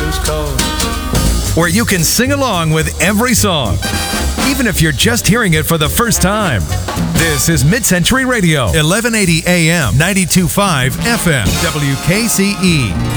blues coat. where you can sing along with every song, even if you're just hearing it for the first time. This is Mid-Century Radio, 1180 AM, 92.5 FM, WKCE.